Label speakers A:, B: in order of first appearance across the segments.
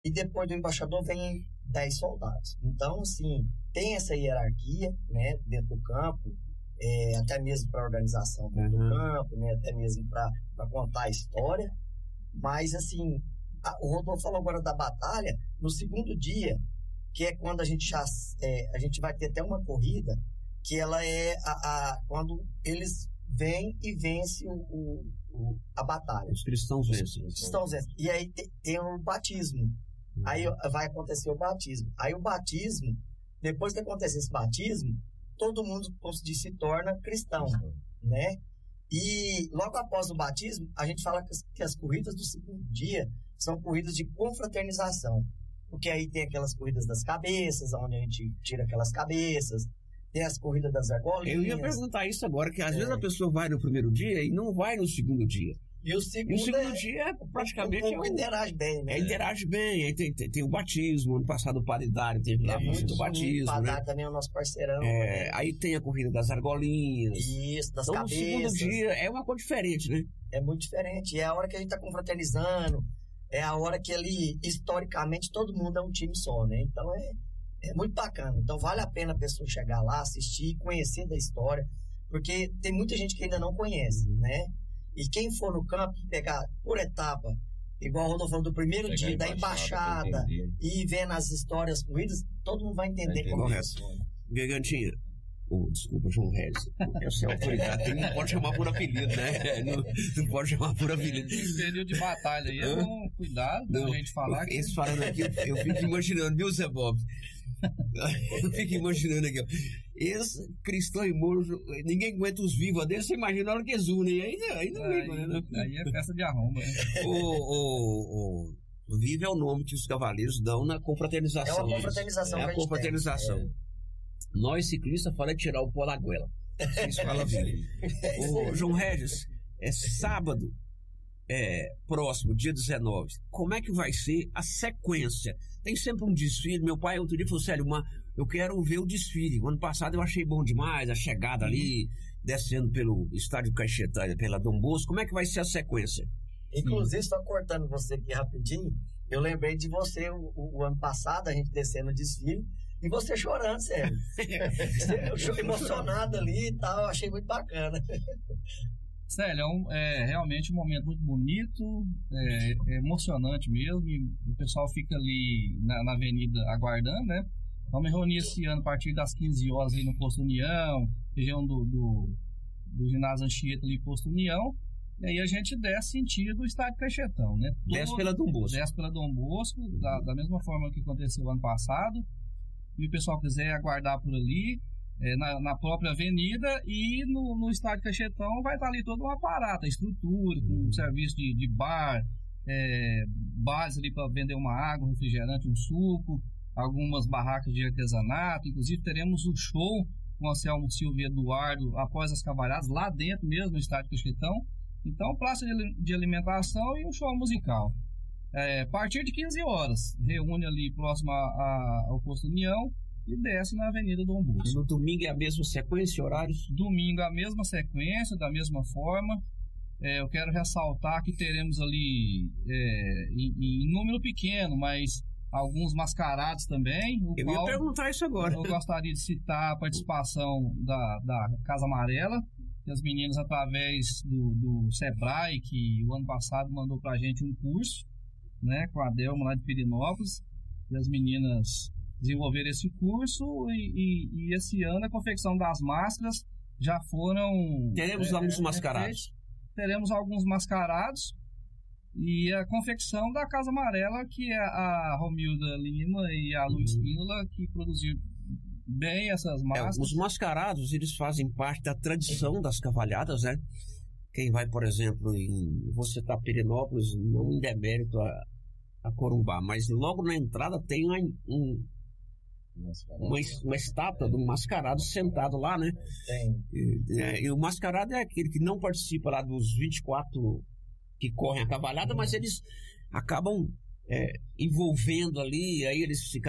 A: e depois do embaixador vem 10 soldados. Então, assim, tem essa hierarquia, né, dentro do campo, até mesmo para a organização do campo, né, até mesmo para contar a história. Mas, assim, o Rodolfo falou agora da batalha, no segundo dia, que é quando a gente vai ter até uma corrida, que ela é quando eles vêm e vencem a batalha.
B: Os cristãos vencem.
A: E aí tem o batismo. Aí vai acontecer o batismo. Aí o batismo, depois que acontece esse batismo, todo mundo se torna cristão, né? E logo após o batismo, a gente fala que as corridas do segundo dia são corridas de confraternização. Porque aí tem aquelas corridas das cabeças, onde a gente tira aquelas cabeças, tem as corridas das argolinhas.
B: Eu ia perguntar isso agora, que às vezes a pessoa vai no primeiro dia e não vai no segundo dia.
A: E o segundo
B: dia é praticamente...
A: interage bem, né?
B: Interage bem, aí tem o batismo. Ano passado o Padre Dário teve lá o batismo. O Padre Dário
A: também é o nosso parceirão.
B: Aí tem a corrida das argolinhas.
A: Isso, das
B: então,
A: cabeças.
B: No segundo dia é uma coisa diferente, né?
A: É muito diferente. É a hora que a gente tá confraternizando, é a hora que ali, historicamente, todo mundo é um time só, né? Então é muito bacana. Então vale a pena a pessoa chegar lá, assistir, conhecer da história, porque tem muita gente que ainda não conhece, né? E quem for no campo, pegar por etapa, igual o Rodolfo falou do primeiro dia, da embaixada, e vendo as histórias corridas, todo mundo vai entender como é isso.
B: Gigantinha. Desculpa, João Regis. Essa é a autoridade. Não pode chamar por apelido, né? Não pode chamar por apelido.
C: Esse período de batalha aí, cuidado da gente falar.
B: Esse falando aqui, eu fico imaginando, viu, Zé Bob? Eu fico imaginando aqui, ó. Esse cristão e morto, ninguém aguenta os vivos deles, você imagina a hora que eles unem. Aí não liga, né?
C: Aí é festa de arromba, né?
B: O vivo é o nome que os cavaleiros dão na confraternização.
A: É uma confraternização.
B: É a confraternização. Nós ciclistas falamos de tirar o pó da goela. Isso fala vivo. João Regis, sábado próximo, dia 19, como é que vai ser a sequência? Tem sempre um desfile. Meu pai outro dia falou, Célio, eu quero ver o desfile. O ano passado eu achei bom demais, a chegada ali, descendo pelo estádio Caixetá, pela Dom Bosco. Como é que vai ser a sequência?
A: Inclusive, só cortando você aqui rapidinho, eu lembrei de você o ano passado, a gente descendo o desfile, e você chorando, sério. Você emocionado ali e tal, achei muito bacana.
C: Célio, é realmente um momento muito bonito, é emocionante mesmo, e o pessoal fica ali na avenida aguardando, né? Vamos reunir esse ano a partir das 15 horas aí no Posto União, região do ginásio Anchieta ali, Posto União, e aí a gente desce sentido o estádio Caixetão, né?
B: Desce pela Dom Bosco.
C: Desce pela Dom Bosco, da mesma forma que aconteceu ano passado, e o pessoal quiser aguardar por ali, na própria avenida, e no estádio Caixetão vai estar ali toda uma aparato, a estrutura, com um serviço de bar, bares ali para vender uma água, um refrigerante, um suco, algumas barracas de artesanato. Inclusive teremos o show com o Anselmo Silva e Eduardo após as cavalhadas, lá dentro mesmo no estádio Caixetão. Então, praça de alimentação e um show musical. A partir de 15 horas, reúne ali próximo ao Posto União e desce na Avenida Dom Bosco.
B: No domingo é a mesma sequência, horários?
C: Domingo a mesma sequência, da mesma forma. Eu quero ressaltar que teremos ali, em número pequeno, mas alguns mascarados também.
B: Eu ia perguntar isso agora.
C: Eu gostaria de citar a participação da Casa Amarela, que as meninas, através do Sebrae, que o ano passado mandou pra gente um curso, né, com a Delma lá de Pirinópolis, e as meninas desenvolveram esse curso, e esse ano a confecção das máscaras já foram...
B: Teremos alguns mascarados.
C: Teremos alguns mascarados, e a confecção da Casa Amarela, que é a Romilda Lima e a Luiz Pínola, que produziram bem essas máscaras.
B: Os mascarados, eles fazem parte da tradição das cavalhadas, né? Quem vai, por exemplo, vou citar Pirinópolis, não em demérito a Corumbá, mas logo na entrada tem uma estátua de um mascarado sentado lá, né?
A: Tem.
B: E o mascarado é aquele que não participa lá dos 24 que correm a cavalhada, mas eles acabam envolvendo ali, aí eles se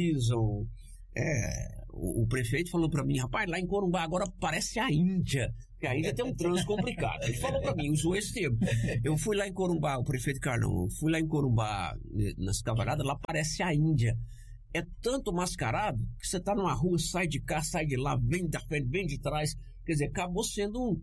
B: caracterizam. O prefeito falou para mim, rapaz, lá em Corumbá agora parece a Índia, Porque aí já tem um trânsito complicado. Ele falou pra mim, usou esse termo. Eu fui lá em Corumbá, o prefeito Carlão, fui lá em Corumbá, nas cavalhadas, lá parece a Índia. É tanto mascarado que você tá numa rua, sai de cá, sai de lá, vem da frente, vem de trás. Quer dizer, acabou sendo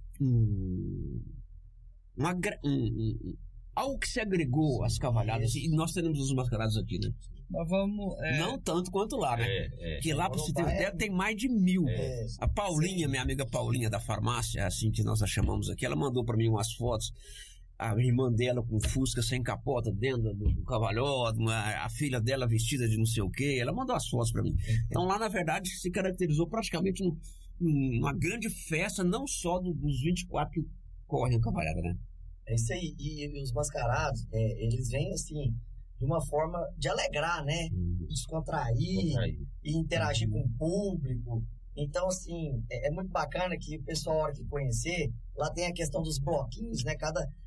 B: algo que se agregou às cavalhadas. E nós teremos os mascarados aqui, né?
C: Nós vamos...
B: Não tanto quanto lá, né? Que lá, pra você ter ideia, tem mais de 1000. A Paulinha, minha amiga Paulinha da farmácia, assim que nós a chamamos aqui, ela mandou pra mim umas fotos. A irmã dela com Fusca sem capota dentro do cavalhódromo, a filha dela vestida de não sei o quê. Ela mandou as fotos pra mim. Então lá, na verdade, se caracterizou praticamente uma grande festa, não só dos 24 que correm a cavalhada, né?
A: É isso aí. E os mascarados, eles vêm assim, de uma forma de alegrar, né? Descontrair e interagir com o público. Então, assim, é muito bacana que o pessoal, na hora que conhecer, lá tem a questão dos bloquinhos, né?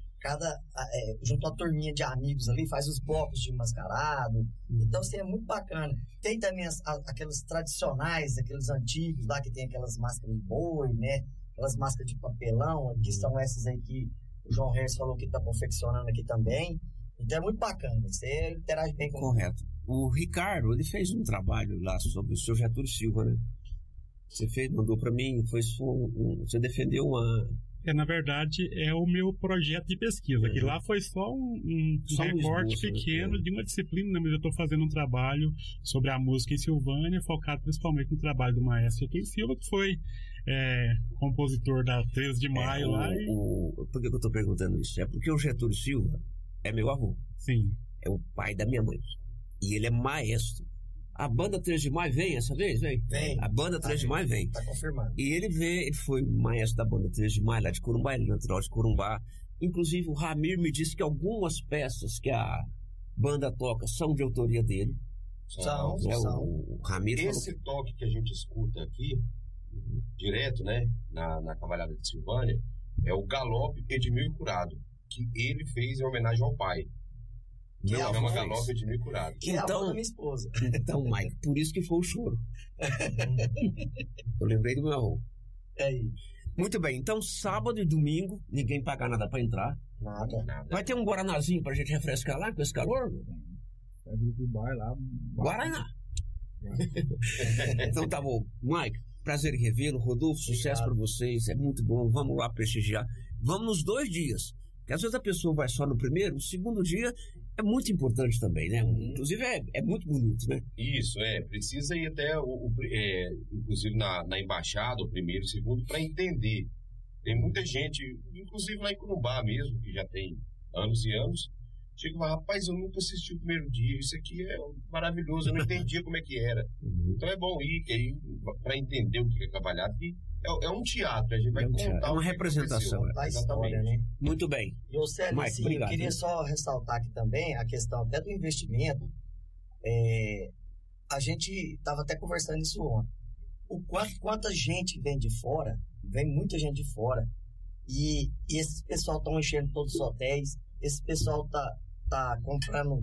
A: Junto a turminha de amigos ali, faz os blocos de mascarado. Então, assim, é muito bacana. Tem também aqueles tradicionais, aqueles antigos lá, que tem aquelas máscaras de boi, né? Aquelas máscaras de papelão, que são essas aí que o João Reis falou que está confeccionando aqui também. Então, é muito bacana. Você interage bem com
B: Correto. O Ricardo, ele fez um trabalho lá sobre o seu Getúlio Silva, né? Você mandou para mim, você defendeu uma...
D: Na verdade, é o meu projeto de pesquisa, que lá foi só um recorte pequeno de uma disciplina, mas eu estou fazendo um trabalho sobre a música em Silvânia, focado principalmente no trabalho do maestro Getúlio Silva, que foi compositor da 13 de maio lá.
B: Por que eu estou perguntando isso? É porque o Getúlio Silva é meu avô.
D: Sim.
B: É o pai da minha mãe. E ele é maestro. A banda 13 de Maio vem essa vez? Vem. A banda 13 de Maio vem.
A: Tá confirmado.
B: E ele foi maestro da banda 13 de Maio lá de Corumbá, ele é natural de Corumbá. Inclusive o Ramir me disse que algumas peças que a banda toca são de autoria dele.
A: São.
B: O Ramir
E: esse toque que a gente escuta aqui, direto, né, na Cavalhada de Silvânia, é o Galope Edmil Curado, que ele fez em homenagem ao pai. Meu chama Galope Edmil Curado.
A: Que é a avó da minha esposa.
B: Então, Mike, por isso que foi o choro. Eu lembrei do meu avô.
A: É isso.
B: Muito bem, então sábado e domingo, ninguém paga nada pra entrar.
A: Nada.
B: Vai ter um guaranazinho pra gente refrescar lá com esse calor?
C: Vai vir pro bar lá.
B: Guaraná. Então tá bom. Mike, prazer em revê-lo. Rodolfo, sucesso pra vocês. É muito bom. Vamos lá prestigiar. Vamos nos 2 dias. Porque às vezes a pessoa vai só no primeiro, no segundo dia é muito importante também, né? Inclusive é muito bonito, né?
E: Isso, precisa ir até, inclusive na embaixada, o primeiro e o segundo, para entender. Tem muita gente, inclusive lá em Corumbá mesmo, que já tem anos e anos, chega e fala, rapaz, eu nunca assisti o primeiro dia, isso aqui é maravilhoso, eu não entendia como é que era. Então é bom ir para entender o que é cavalhada, que é um teatro, a gente vai contar
B: uma representação.
A: Da história, né?
B: Muito bem.
A: E o Célio,
B: Mike,
A: assim,
B: obrigado,
A: eu queria só ressaltar aqui também a questão até do investimento. A gente estava até conversando isso ontem. Quanta gente vem de fora, vem muita gente de fora, e esse pessoal estão enchendo todos os hotéis, esse pessoal tá comprando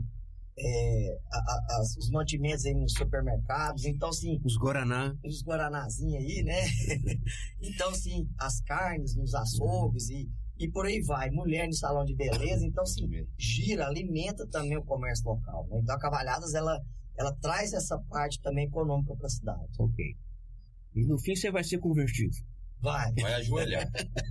A: os mantimentos aí nos supermercados, então assim...
B: Os
A: guaranazinhos aí, né? Então assim, as carnes nos açougues e por aí vai, mulher no salão de beleza, então assim, alimenta também o comércio local, né? Então a Cavalhadas, ela traz essa parte também econômica para a cidade.
B: Ok. E no fim você vai ser convertido.
A: Vai
E: ajoelhar.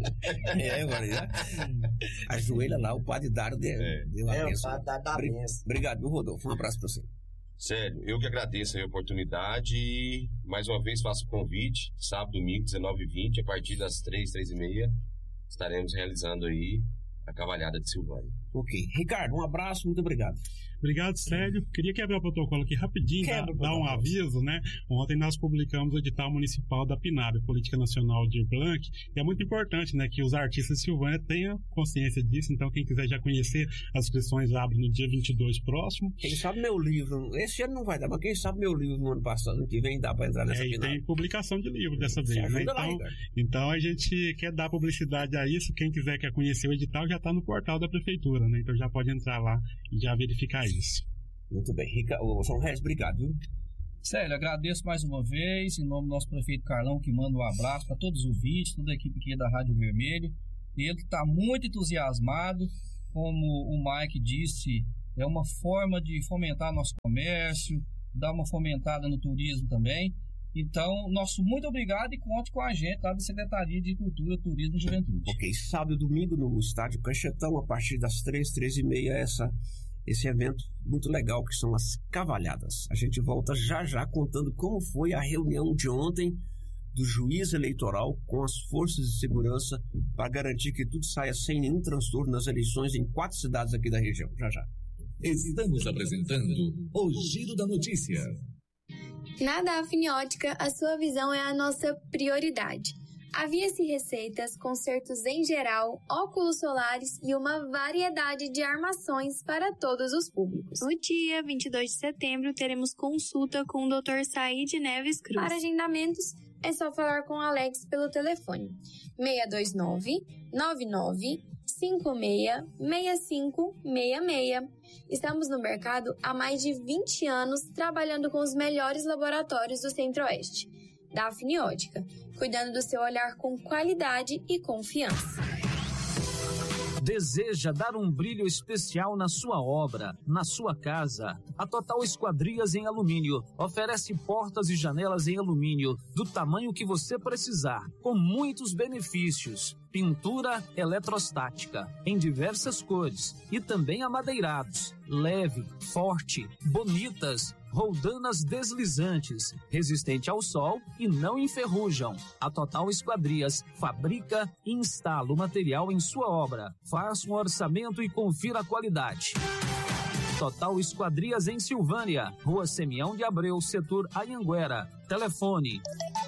B: Ajoelha lá, o padre Dário deu a bênção.
A: O padre dá a bênção.
B: Obrigado, Rodolfo. Um abraço para você.
E: Sério, eu que agradeço a oportunidade e mais uma vez faço o convite, sábado, domingo, 19h20, a partir das 3h30, estaremos realizando aí a Cavalhada de Silvânia.
B: Ok. Ricardo, um abraço, muito obrigado.
D: Obrigado, Célio. Queria quebrar o protocolo aqui rapidinho, dar um aviso, né? Ontem nós publicamos o edital municipal da PNAB, Política Nacional de Blanc, e é muito importante, né, que os artistas de Silvânia tenham consciência disso, então quem quiser já conhecer, as inscrições abrem no dia 22 próximo.
B: Quem sabe meu livro, esse ano não vai dar, mas quem sabe meu livro no ano passado, ano que vem, dá para entrar nessa PNAB.
D: Tem publicação de livro dessa vez, né? Então a gente quer dar publicidade a isso, quem quer conhecer o edital já está no portal da prefeitura, né? Então já pode entrar lá e já verificar isso.
B: Muito bem. O João Reis, obrigado. Viu?
C: Célio, agradeço mais uma vez, em nome do nosso prefeito Carlão, que manda um abraço para todos os ouvintes, toda a equipe aqui da Rádio Vermelho. Ele que está muito entusiasmado, como o Mike disse, é uma forma de fomentar nosso comércio, dar uma fomentada no turismo também. Então, nosso muito obrigado e conte com a gente lá da Secretaria de Cultura, Turismo e Juventude.
B: Ok, sábado e domingo no Estádio Canchetão, a partir das 3h30, esse evento muito legal, que são as cavalhadas. A gente volta já contando como foi a reunião de ontem do juiz eleitoral com as forças de segurança para garantir que tudo saia sem nenhum transtorno nas eleições em 4 cidades aqui da região. Já.
F: Estamos apresentando o Giro da Notícia.
G: Na Dafniótica, a sua visão é a nossa prioridade. Havia-se receitas, consertos em geral, óculos solares e uma variedade de armações para todos os públicos.
H: No dia 22 de setembro, teremos consulta com o Dr. Said Neves Cruz.
G: Para agendamentos, é só falar com o Alex pelo telefone 629-99-56-6566. Estamos no mercado há mais de 20 anos trabalhando com os melhores laboratórios do Centro-Oeste. Dafniótica, cuidando do seu olhar com qualidade e confiança.
I: Deseja dar um brilho especial na sua obra, na sua casa? A Total Esquadrias em Alumínio oferece portas e janelas em alumínio do tamanho que você precisar, com muitos benefícios. Pintura eletrostática em diversas cores e também amadeirados, leve, forte, bonitas, roldanas deslizantes, resistente ao sol e não enferrujam. A Total Esquadrias fabrica e instala o material em sua obra. Faça um orçamento e confira a qualidade. Total Esquadrias em Silvânia, Rua Semião de Abreu, setor Anhanguera. Telefone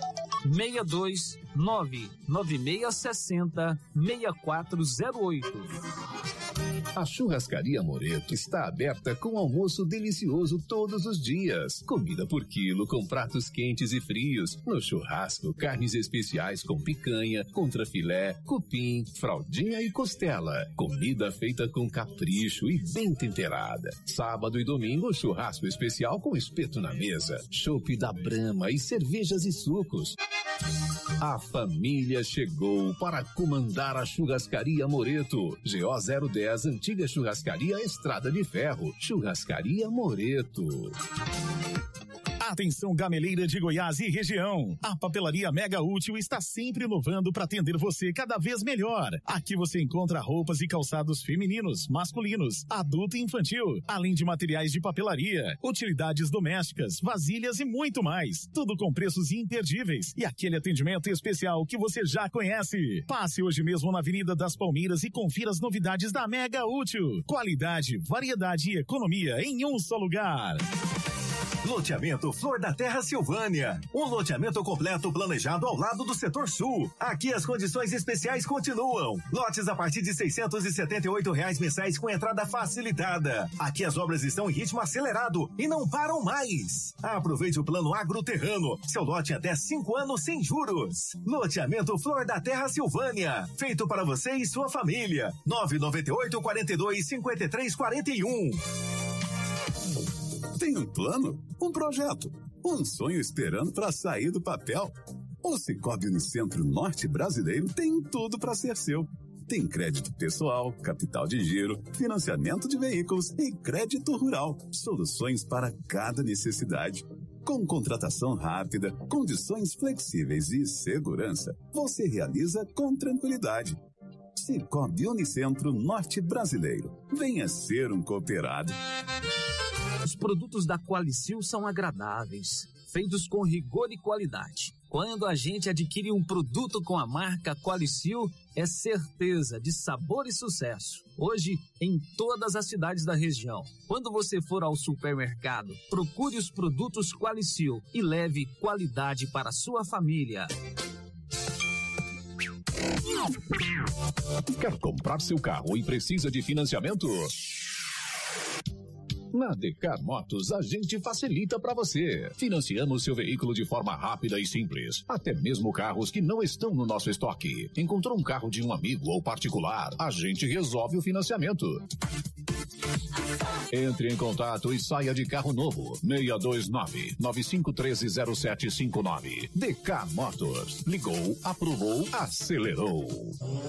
I: 629-9660-6408.
F: A Churrascaria Moreto está aberta com almoço delicioso todos os dias. Comida por quilo com pratos quentes e frios. No churrasco, carnes especiais com picanha, contrafilé, cupim, fraldinha e costela. Comida feita com capricho e bem temperada. Sábado e domingo, churrasco especial com espeto na mesa. Chopp da Brahma e cervejas e sucos. A família chegou para comandar a Churrascaria Moreto. GO 010, antiga Churrascaria Estrada de Ferro. Churrascaria Moreto.
J: Atenção, gameleira de Goiás e região. A Papelaria Mega Útil está sempre inovando para atender você cada vez melhor. Aqui você encontra roupas e calçados femininos, masculinos, adulto e infantil, além de materiais de papelaria, utilidades domésticas, vasilhas e muito mais. Tudo com preços imperdíveis e aquele atendimento especial que você já conhece. Passe hoje mesmo na Avenida das Palmeiras e confira as novidades da Mega Útil. Qualidade, variedade e economia em um só lugar.
K: Loteamento Flor da Terra Silvânia. Um loteamento completo planejado ao lado do setor sul. Aqui as condições especiais continuam. Lotes a partir de R$678 mensais com entrada facilitada. Aqui as obras estão em ritmo acelerado e não param mais. Aproveite o plano agroterrano. Seu lote até 5 anos sem juros. Loteamento Flor da Terra Silvânia. Feito para você e sua família. 998-42-5341.
L: Tem um plano? Um projeto? Um sonho esperando para sair do papel? O Sicoob Unicentro Norte Brasileiro tem tudo para ser seu. Tem crédito pessoal, capital de giro, financiamento de veículos e crédito rural. Soluções para cada necessidade. Com contratação rápida, condições flexíveis e segurança, você realiza com tranquilidade. Sicoob Unicentro Norte Brasileiro. Venha ser um cooperado.
I: Os produtos da Qualicil são agradáveis, feitos com rigor e qualidade. Quando a gente adquire um produto com a marca Qualicil, é certeza de sabor e sucesso. Hoje, em todas as cidades da região. Quando você for ao supermercado, procure os produtos Qualicil e leve qualidade para a sua família.
F: Quer comprar seu carro e precisa de financiamento? Na Decar Motos, a gente facilita para você. Financiamos seu veículo de forma rápida e simples. Até mesmo carros que não estão no nosso estoque. Encontrou um carro de um amigo ou particular? A gente resolve o financiamento. Entre em contato e saia de carro novo. 629-9513-0759. DK Motors. Ligou, aprovou, acelerou.